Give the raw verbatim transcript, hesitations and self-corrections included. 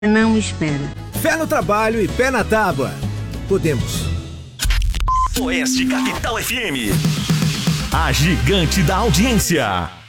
não espera. Fé no trabalho e pé na tábua. Podemos. Oeste Capital F M. A gigante da audiência.